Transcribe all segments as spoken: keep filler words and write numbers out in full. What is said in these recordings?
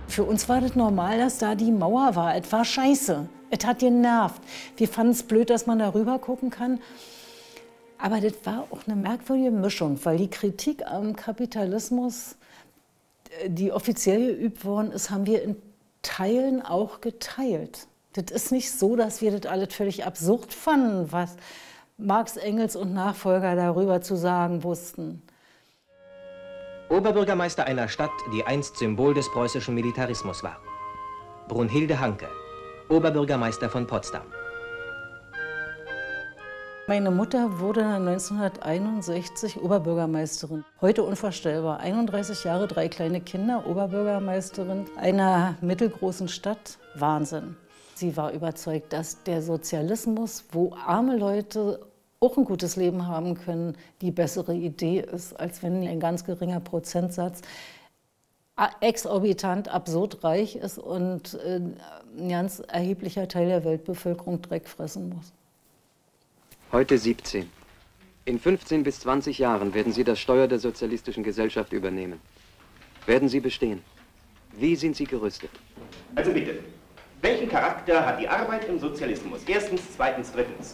Für uns war das normal, dass da die Mauer war. Es war scheiße. Es hat genervt. Wir fanden es blöd, dass man da rüber gucken kann. Aber das war auch eine merkwürdige Mischung, weil die Kritik am Kapitalismus, die offiziell geübt worden ist, haben wir in Teilen auch geteilt. Das ist nicht so, dass wir das alles völlig absurd fanden, was Marx, Engels und Nachfolger darüber zu sagen wussten. Oberbürgermeister einer Stadt, die einst Symbol des preußischen Militarismus war. Brunhilde Hanke, Oberbürgermeister von Potsdam. Meine Mutter wurde neunzehnhunderteinundsechzig Oberbürgermeisterin. Heute unvorstellbar. einunddreißig Jahre, drei kleine Kinder, Oberbürgermeisterin einer mittelgroßen Stadt. Wahnsinn. Sie war überzeugt, dass der Sozialismus, wo arme Leute auch ein gutes Leben haben können, die bessere Idee ist, als wenn ein ganz geringer Prozentsatz exorbitant absurd reich ist und ein ganz erheblicher Teil der Weltbevölkerung Dreck fressen muss. Heute siebzehn. In fünfzehn bis zwanzig Jahren werden Sie das Steuer der sozialistischen Gesellschaft übernehmen. Werden Sie bestehen? Wie sind Sie gerüstet? Also bitte, welchen Charakter hat die Arbeit im Sozialismus? Erstens, zweitens, drittens.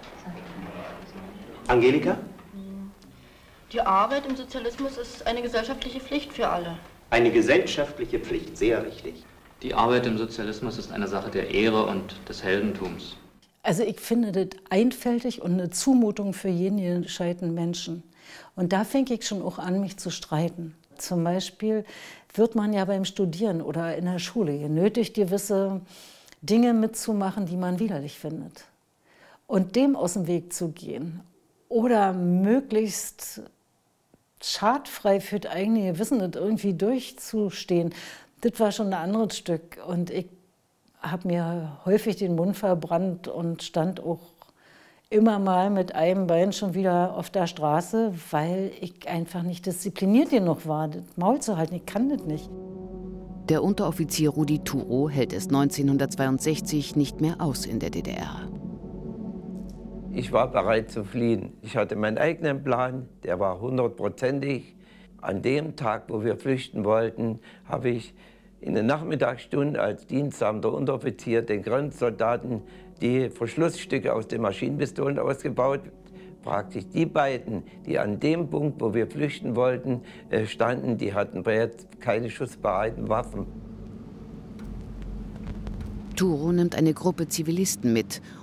Angelika? Die Arbeit im Sozialismus ist eine gesellschaftliche Pflicht für alle. Eine gesellschaftliche Pflicht, sehr richtig. Die Arbeit im Sozialismus ist eine Sache der Ehre und des Heldentums. Also ich finde das einfältig und eine Zumutung für jeden gescheiten Menschen. Und da fänge ich schon auch an, mich zu streiten. Zum Beispiel wird man ja beim Studieren oder in der Schule genötigt, gewisse Dinge mitzumachen, die man widerlich findet. Und dem aus dem Weg zu gehen oder möglichst schadfrei für das eigene Gewissen das irgendwie durchzustehen, das war schon ein anderes Stück. Und ich habe mir häufig den Mund verbrannt und stand auch immer mal mit einem Bein schon wieder auf der Straße, weil ich einfach nicht diszipliniert genug war, das Maul zu halten. Ich kann das nicht. Der Unteroffizier Rudi Thurow hält es neunzehnhundertzweiundsechzig nicht mehr aus in der D D R. Ich war bereit zu fliehen. Ich hatte meinen eigenen Plan, der war hundertprozentig. An dem Tag, wo wir flüchten wollten, habe ich in den Nachmittagsstunden als diensthabender Unteroffizier den Grenzsoldaten die Verschlussstücke aus den Maschinenpistolen ausgebaut. Praktisch die beiden, die an dem Punkt, wo wir flüchten wollten, standen, die hatten bereits keine schussbereiten Waffen. Thurow nimmt eine Gruppe Zivilisten mit